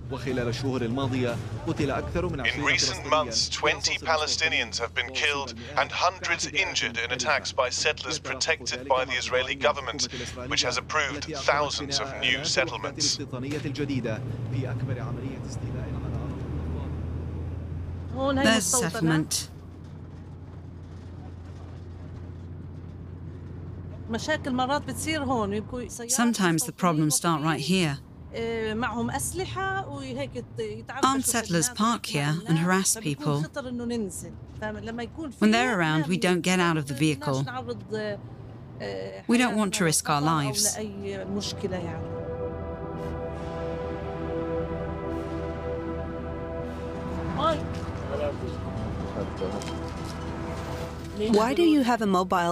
In recent months, 20 Palestinians have been killed and hundreds injured in attacks by settlers protected by the Israeli government, which has approved thousands of new settlements. There's a settlement. Sometimes the problems start right here. Armed settlers park here and harass people. When they're around, we don't get out of the vehicle. We don't want to risk our lives. Why do you have a mobile